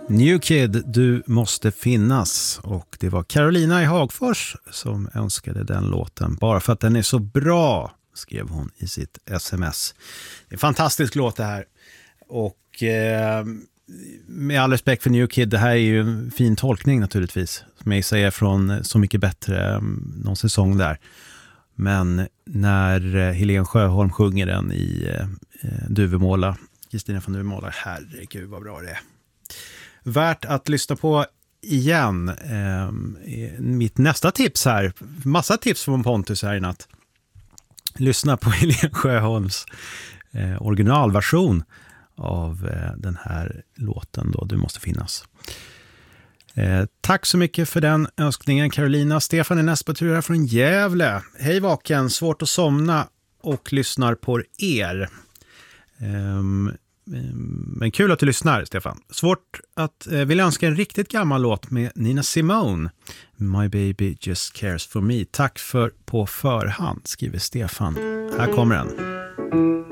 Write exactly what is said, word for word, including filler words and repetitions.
New Kid, du måste finnas. Och det var Carolina i Hagfors som önskade den låten. Bara för att den är så bra, skrev hon i sitt sms. Det är en fantastisk låt det här. Och eh, med all respekt för New Kid, det här är ju en fin tolkning naturligtvis. Som jag säger från Så mycket bättre, någon säsong där. Men när Helene Sjöholm sjunger den i eh, Duvemåla, Kristina från Duvemåla, herregud vad bra det är. Värt att lyssna på igen. Eh, mitt nästa tips här, massa tips från Pontus här i natt. Lyssna på Helene Sjöholms eh, originalversion av eh, den här låten då, Du måste finnas. Eh, tack så mycket för den önskningen, Carolina. Stefan är nästa på tur här från Gävle. Hej vaken, svårt att somna och lyssnar på er. Um, men kul att du lyssnar, Stefan. Svårt att eh, vill önska en riktigt gammal låt med Nina Simone. My baby just cares for me. Tack för på förhand, skriver Stefan. Här kommer den.